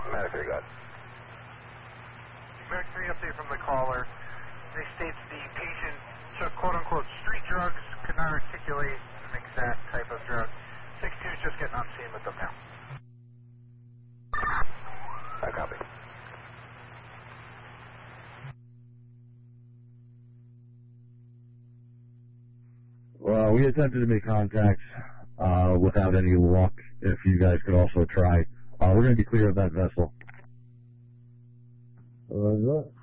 Medic 3, got it. Medic 3 update from the caller. They states the patient took quote-unquote street drugs, could not articulate an exact type of drug. 6-2 is just getting on scene with them now. I copy. Well, we attempted to make contact without any luck. If you guys could also try. We're going to be clear of that vessel.